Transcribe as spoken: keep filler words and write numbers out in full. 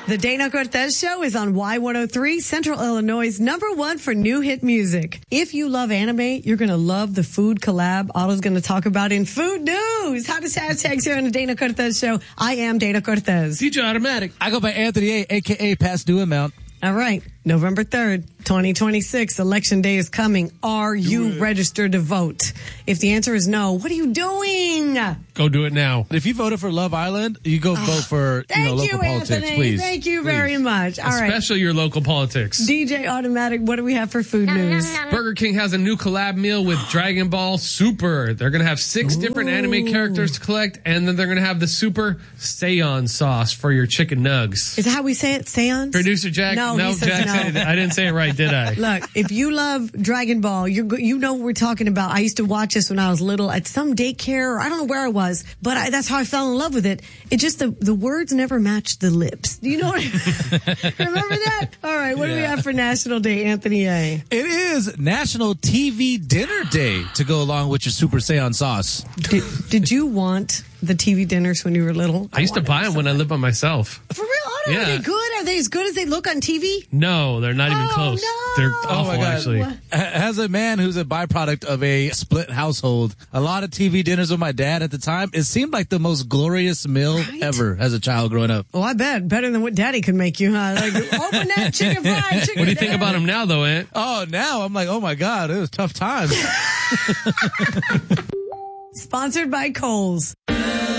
The Dana Cortez Show is on Y one oh three, Central Illinois' number one for new hit music. If you love anime, you're going to love the food collab Otto's going to talk about in Food News. Hottest hashtags here on the Dana Cortez Show. I am Dana Cortez. D J Automatic. I go by Anthony A, a k a Past Due Amount. All right. November third, twenty twenty-six, Election Day is coming. Are you registered to vote? If the answer is no, what are you doing? Go do it now. If you voted for Love Island, you go vote for you know, Thank local you, politics, Anthony. please. Thank you Please. very much. All right. Especially your local politics. D J Automatic, what do we have for food news? Burger King has a new collab meal with Dragon Ball Super. They're going to have six different anime characters to collect, and then they're going to have the Super Saiyan sauce for your chicken nugs. Is that how we say it? Seance? Producer Jack? No, no he says Jack no. said it. I didn't say it right, did I? Look, if you love Dragon Ball, you you know what we're talking about. I used to watch this when I was little at some daycare, or I don't know where I was, but I, that's how I fell in love with it. It just, the, the words never matched the lips. Do you know what I Remember that? All right, what yeah. do we have for National Day, Anthony A? It is National T V Dinner Day to go along with your Super Saiyan sauce. Did, did you want the T V dinners when you were little? I, I used to buy them when I lived by myself. For real? Otto, Yeah. Are they good? Are they as good as they look on T V? No, they're not even Oh, close. no. They're Oh awful, my God. actually. As a man who's a byproduct of a split household, a lot of T V dinners with my dad at the time, it seemed like the most glorious meal Right? ever as a child growing up. Oh, I bet. Better than what Daddy could make you, huh? Like, open that chicken fried chicken. What do you think about them now, though, Ant? Oh, now I'm like, oh my God, it was tough times. Sponsored by Kohl's.